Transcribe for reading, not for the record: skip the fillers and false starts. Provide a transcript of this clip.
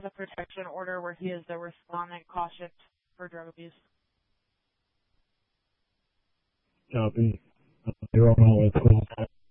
a protection order where he is the respondent cautioned for drug abuse. Copy. You're on all with call.